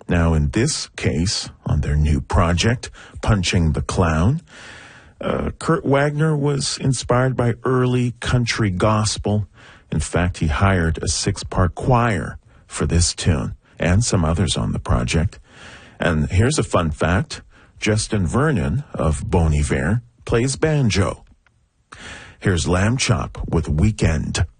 Now, in this case, on their new project, Punching the Clown, Kurt Wagner was inspired by early country gospel. In fact, he hired a 6-part choir for this tune and some others on the project. And here's a fun fact. Justin Vernon of Bon Iver plays banjo. Here's Lamb Chop with Weekend.